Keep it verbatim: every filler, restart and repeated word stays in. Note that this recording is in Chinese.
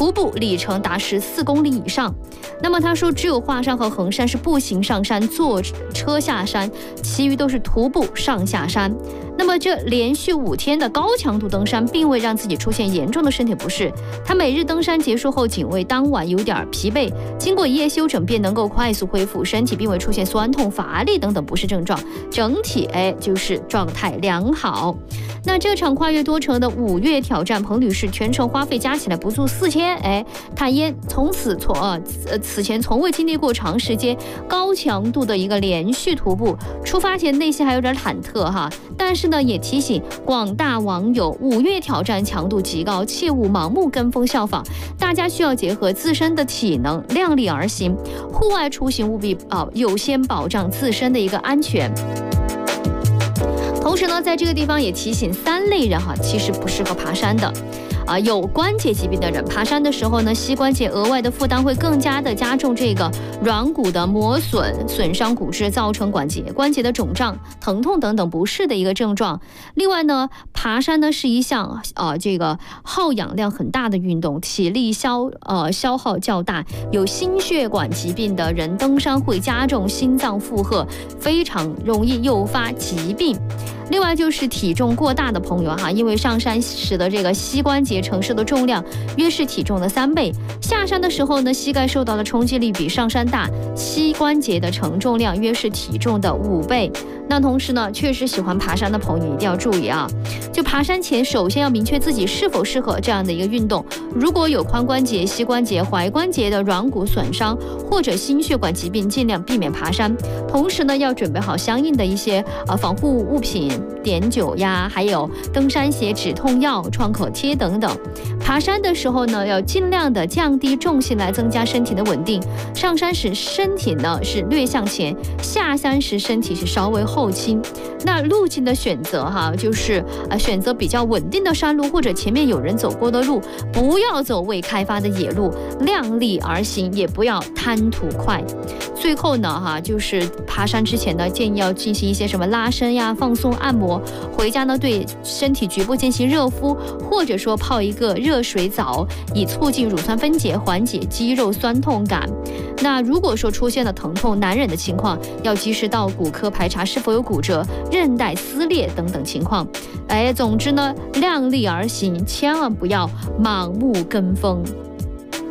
徒步里程达十四公里以上。那么他说，只有华山和衡山是步行上山，坐车下山，其余都是徒步上下山。那么这连续五天的高强度登山，并未让自己出现严重的身体不适。他每日登山结束后，仅为当晚有点疲惫，经过一夜休整，便能够快速恢复身体，并未出现酸痛、乏力等等不适症状，整体哎就是状态良好。那这场跨越多城的五月挑战，彭女士全程花费加起来不足四千，哎，坦言从此从呃此前从未经历过长时间高强度的一个连续徒步，出发前内心还有点忐忑哈，但是呢也提醒广大网友，五月挑战强度极高，切勿盲目跟风效仿，大家需要结合自身的体能，量力而行，户外出行务必啊、呃、优先保障自身的一个安全。同时呢，在这个地方也提醒三类人哈，其实不适合爬山的。啊，有关节疾病的人爬山的时候呢，膝关节额外的负担会更加的加重这个软骨的磨损，损伤骨质，造成关节关节的肿胀、疼痛等等不适的一个症状。另外呢，爬山呢是一项呃这个耗氧量很大的运动，体力消呃消耗较大，有心血管疾病的人登山会加重心脏负荷，非常容易诱发疾病。另外就是体重过大的朋友哈，因为上山使得这个膝关节承受的重量约是体重的三倍，下山的时候呢，膝盖受到的冲击力比上山大，膝关节的承重量约是体重的五倍。那同时呢，确实喜欢爬山的朋友一定要注意啊，就爬山前首先要明确自己是否适合这样的一个运动。如果有髋关节、膝关节、踝关节的软骨损伤或者心血管疾病，尽量避免爬山。同时呢，要准备好相应的一些呃防护物品，碘酒呀，还有登山鞋、止痛药、创可贴等等。爬山的时候呢，要尽量的降低重心来增加身体的稳定。上山时身体呢是略向前，下山时身体是稍微后倾。那路径的选择哈，就是呃选择比较稳定的山路或者前面有人走过的路，不要走未开发的野路，量力而行，也不要贪图快。最后呢哈，就是爬山之前呢，建议要进行一些什么拉伸呀、放松、按摩。回家呢，对身体局部进行热敷，或者说泡一个热水澡，以促进乳酸分解，缓解肌肉酸痛感。那如果说出现了疼痛难忍的情况，要及时到骨科排查是否有骨折、韧带撕裂等等情况。哎，总之呢，量力而行，千万不要盲目跟风。